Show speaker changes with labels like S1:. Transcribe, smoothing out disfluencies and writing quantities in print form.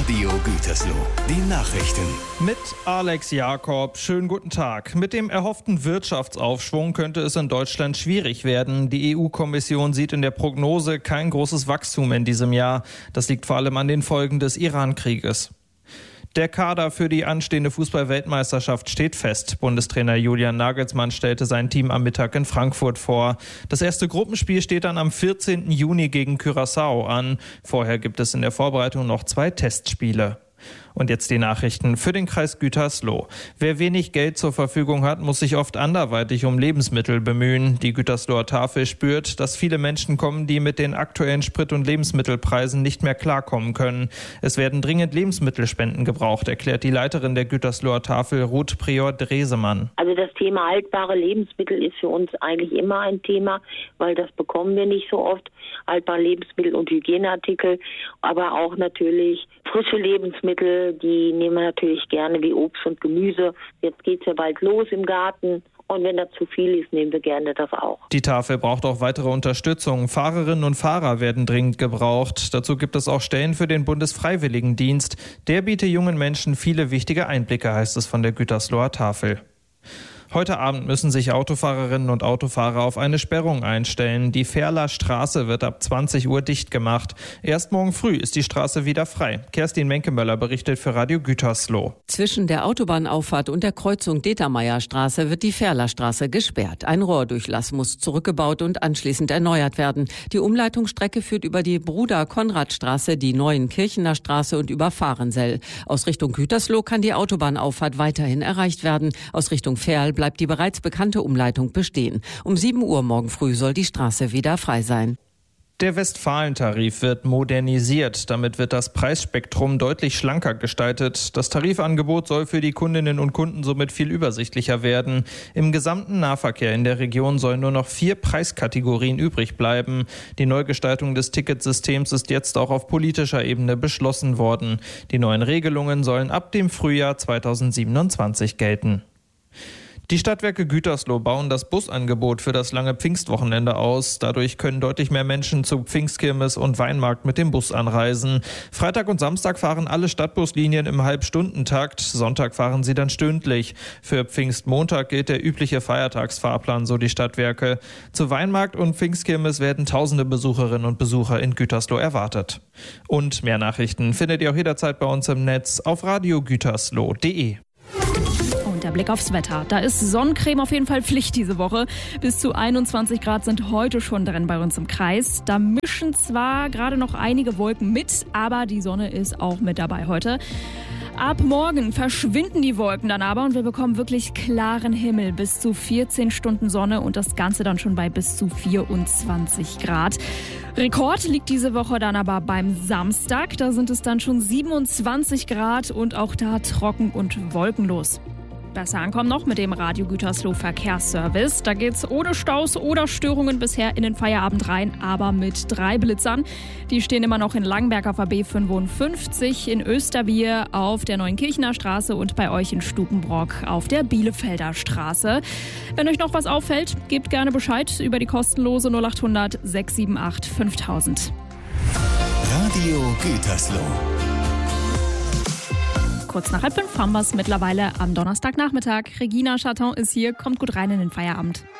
S1: Radio Gütersloh. Die Nachrichten.
S2: Mit Alex Jakob. Schönen guten Tag. Mit dem erhofften Wirtschaftsaufschwung könnte es in Deutschland schwierig werden. Die EU-Kommission sieht in der Prognose kein großes Wachstum in diesem Jahr. Das liegt vor allem an den Folgen des Iran-Krieges. Der Kader für die anstehende Fußball-Weltmeisterschaft steht fest. Bundestrainer Julian Nagelsmann stellte sein Team am Mittag in Frankfurt vor. Das erste Gruppenspiel steht dann am 14. Juni gegen Curaçao an. Vorher gibt es in der Vorbereitung noch 2 Testspiele. Und jetzt die Nachrichten für den Kreis Gütersloh. Wer wenig Geld zur Verfügung hat, muss sich oft anderweitig um Lebensmittel bemühen. Die Gütersloher Tafel spürt, dass viele Menschen kommen, die mit den aktuellen Sprit- und Lebensmittelpreisen nicht mehr klarkommen können. Es werden dringend Lebensmittelspenden gebraucht, erklärt die Leiterin der Gütersloher Tafel, Ruth Prior-Dresemann.
S3: Also das Thema haltbare Lebensmittel ist für uns eigentlich immer ein Thema, weil das bekommen wir nicht so oft. Haltbare Lebensmittel und Hygieneartikel, aber auch natürlich frische Lebensmittel, die nehmen wir natürlich gerne wie Obst und Gemüse. Jetzt geht's ja bald los im Garten. Und wenn da zu viel ist, nehmen wir gerne das auch.
S2: Die Tafel braucht auch weitere Unterstützung. Fahrerinnen und Fahrer werden dringend gebraucht. Dazu gibt es auch Stellen für den Bundesfreiwilligendienst. Der bietet jungen Menschen viele wichtige Einblicke, heißt es von der Gütersloher Tafel. Heute Abend müssen sich Autofahrerinnen und Autofahrer auf eine Sperrung einstellen. Die Ferler Straße wird ab 20 Uhr dicht gemacht. Erst morgen früh ist die Straße wieder frei. Kerstin Menkemöller berichtet für Radio Gütersloh.
S4: Zwischen der Autobahnauffahrt und der Kreuzung Determeierstraße wird die Ferler Straße gesperrt. Ein Rohrdurchlass muss zurückgebaut und anschließend erneuert werden. Die Umleitungsstrecke führt über die Bruder-Konrad-Straße, die Neuenkirchener Straße und über Fahrensell. Aus Richtung Gütersloh kann die Autobahnauffahrt weiterhin erreicht werden. Aus Richtung Ferl bleibt die bereits bekannte Umleitung bestehen. Um 7 Uhr morgen früh soll die Straße wieder frei sein.
S2: Der Westfalentarif wird modernisiert. Damit wird das Preisspektrum deutlich schlanker gestaltet. Das Tarifangebot soll für die Kundinnen und Kunden somit viel übersichtlicher werden. Im gesamten Nahverkehr in der Region sollen nur noch 4 Preiskategorien übrig bleiben. Die Neugestaltung des Ticketsystems ist jetzt auch auf politischer Ebene beschlossen worden. Die neuen Regelungen sollen ab dem Frühjahr 2027 gelten. Die Stadtwerke Gütersloh bauen das Busangebot für das lange Pfingstwochenende aus. Dadurch können deutlich mehr Menschen zu Pfingstkirmes und Weinmarkt mit dem Bus anreisen. Freitag und Samstag fahren alle Stadtbuslinien im Halbstundentakt. Sonntag fahren sie dann stündlich. Für Pfingstmontag gilt der übliche Feiertagsfahrplan, so die Stadtwerke. Zu Weinmarkt und Pfingstkirmes werden tausende Besucherinnen und Besucher in Gütersloh erwartet. Und mehr Nachrichten findet ihr auch jederzeit bei uns im Netz auf radiogütersloh.de.
S5: Der Blick aufs Wetter. Da ist Sonnencreme auf jeden Fall Pflicht diese Woche. Bis zu 21 Grad sind heute schon drin bei uns im Kreis. Da mischen zwar gerade noch einige Wolken mit, aber die Sonne ist auch mit dabei heute. Ab morgen verschwinden die Wolken dann aber und wir bekommen wirklich klaren Himmel. Bis zu 14 Stunden Sonne und das Ganze dann schon bei bis zu 24 Grad. Rekord liegt diese Woche dann aber beim Samstag. Da sind es dann schon 27 Grad und auch da trocken und wolkenlos. Besser ankommen noch mit dem Radio Gütersloh Verkehrsservice. Da geht's ohne Staus oder Störungen bisher in den Feierabend rein, aber mit 3 Blitzern. Die stehen immer noch in Langenberg auf der B55, in Österwier auf der Neuenkirchener Straße und bei euch in Stukenbrock auf der Bielefelder Straße. Wenn euch noch was auffällt, gebt gerne Bescheid über die kostenlose 0800 678 5000.
S1: Radio Gütersloh.
S5: Kurz nach 4:30 haben wir es mittlerweile am Donnerstagnachmittag. Regina Chaton ist hier, kommt gut rein in den Feierabend.